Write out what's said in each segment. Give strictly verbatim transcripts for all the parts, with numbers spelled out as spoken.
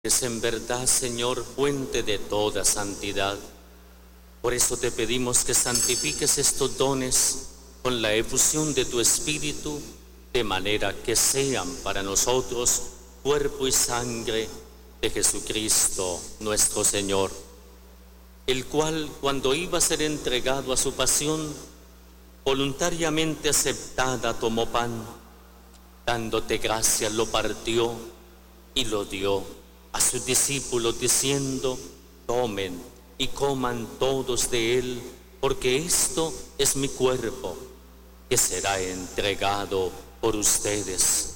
Es en verdad, Señor, fuente de toda santidad. Por eso te pedimos que santifiques estos dones con la efusión de tu Espíritu, de manera que sean para nosotros cuerpo y sangre de Jesucristo nuestro Señor, el cual, cuando iba a ser entregado a su pasión, voluntariamente aceptada tomó pan, dándote gracias lo partió y lo dio a sus discípulos, diciendo: tomen y coman todos de él, porque esto es mi cuerpo, que será entregado por ustedes.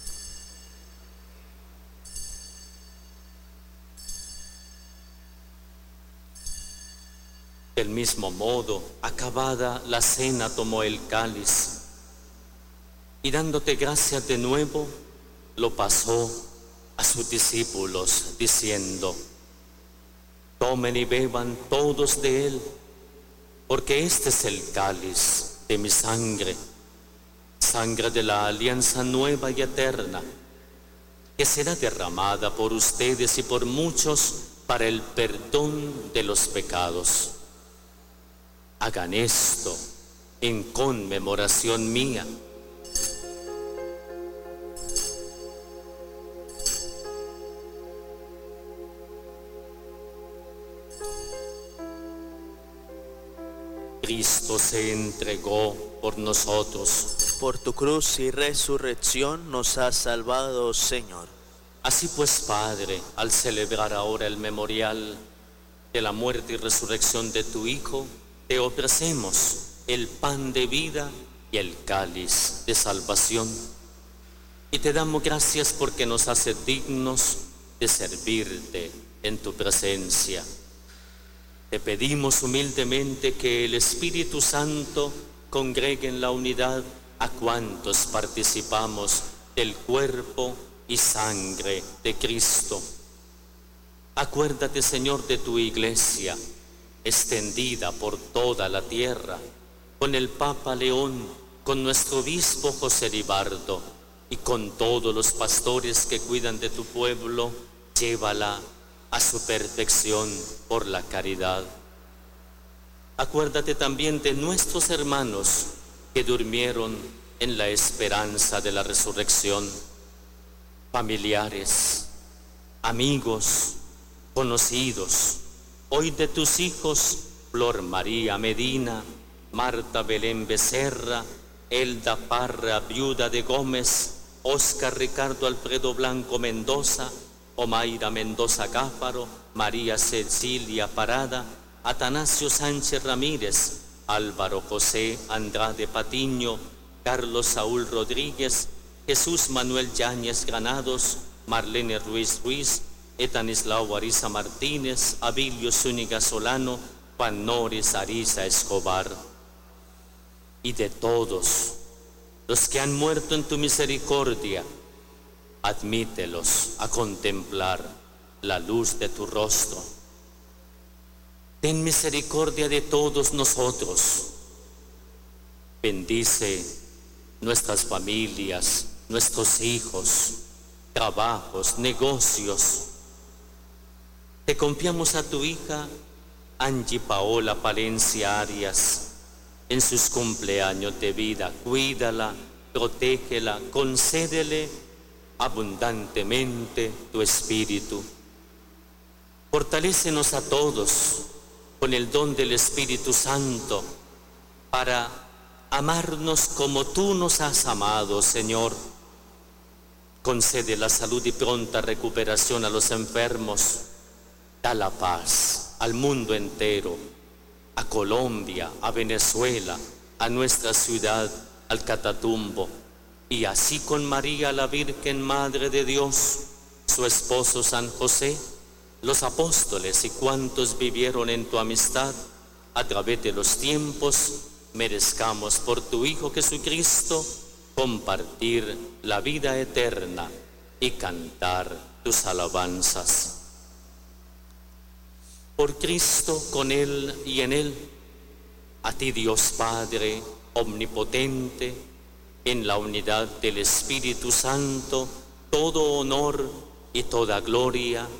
Del mismo modo, acabada la cena, tomó el cáliz y, dándote gracias de nuevo, lo pasó a sus discípulos, diciendo: tomen y beban todos de él, porque este es el cáliz de mi sangre, sangre de la alianza nueva y eterna, que será derramada por ustedes y por muchos para el perdón de los pecados. Hagan esto en conmemoración mía. Cristo se entregó por nosotros. Por tu cruz y resurrección nos has salvado, Señor. Así pues, Padre, al celebrar ahora el memorial de la muerte y resurrección de tu Hijo, te ofrecemos el pan de vida y el cáliz de salvación. Y te damos gracias porque nos haces dignos de servirte en tu presencia. Te pedimos humildemente que el Espíritu Santo congregue en la unidad a cuantos participamos del cuerpo y sangre de Cristo. Acuérdate, Señor, de tu Iglesia, extendida por toda la tierra, con el Papa León, con nuestro obispo José Libardo y con todos los pastores que cuidan de tu pueblo. Llévala a su perfección por la caridad. Acuérdate también de nuestros hermanos que durmieron en la esperanza de la resurrección, familiares, amigos, conocidos, hoy de tus hijos, Flor María Medina, Marta Belén Becerra, Elda Parra, viuda de Gómez, Oscar Ricardo Alfredo Blanco Mendoza, Omaira Mendoza Gáfaro, María Cecilia Parada, Atanasio Sánchez Ramírez, Álvaro José Andrade Patiño, Carlos Saúl Rodríguez, Jesús Manuel Yáñez Granados, Marlene Ruiz Ruiz, Etanislao Ariza Martínez, Abilio Zúñiga Solano, Juan Noris Ariza Escobar, y de todos los que han muerto en tu misericordia, admítelos a contemplar la luz de tu rostro. Ten misericordia de todos nosotros. Bendice nuestras familias, nuestros hijos, trabajos, negocios. Te confiamos a tu hija Angie Paola Palencia Arias en sus cumpleaños de vida. Cuídala, protégela, concédele abundantemente tu espíritu. Fortalécenos a todos con el don del Espíritu Santo para amarnos como tú nos has amado, Señor. Concede la salud y pronta recuperación a los enfermos. Da la paz al mundo entero, a Colombia, a Venezuela, a nuestra ciudad, al Catatumbo, y así con María la Virgen Madre de Dios, su esposo San José, los apóstoles y cuantos vivieron en tu amistad a través de los tiempos, merezcamos por tu Hijo Jesucristo compartir la vida eterna y cantar tus alabanzas. Por Cristo, con Él y en Él, a ti Dios Padre omnipotente, en la unidad del Espíritu Santo, todo honor y toda gloria